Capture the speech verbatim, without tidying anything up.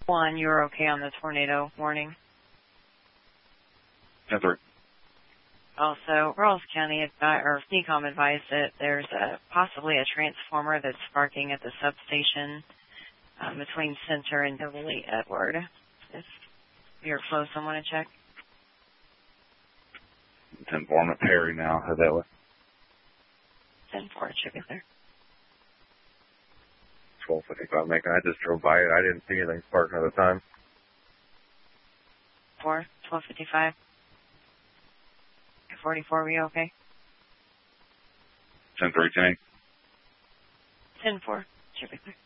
One, you were okay on the tornado warning. ten three. Also, Rawls County advi- or S N E C O M advised that there's a, possibly a transformer that's sparking at the substation um, between Center and Beverly Edward. If you're close, I want to check. ten four, I'm at Perry now. Head that way. ten four, it should be there. twelve fifty-five, Macon. I just drove by it. I didn't see anything spark another time. four, twelve fifty-five. forty-four, were you okay? ten three, ten. ten four, should be there.